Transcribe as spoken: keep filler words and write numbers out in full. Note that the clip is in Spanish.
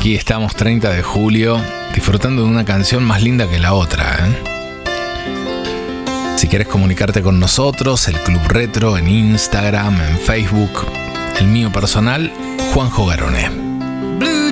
Aquí estamos, treinta de julio, disfrutando de una canción más linda que la otra, ¿eh? Si quieres comunicarte con nosotros, el Club Retro en Instagram, en Facebook, el mío personal, Juanjo Garone. Blue